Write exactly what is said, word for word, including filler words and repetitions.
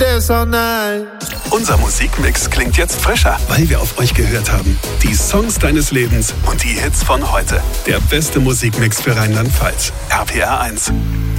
dance all night. Unser Musikmix klingt jetzt frischer, weil wir auf euch gehört haben. Die Songs deines Lebens und die Hits von heute. Der beste Musikmix für Rheinland-Pfalz. R P R eins.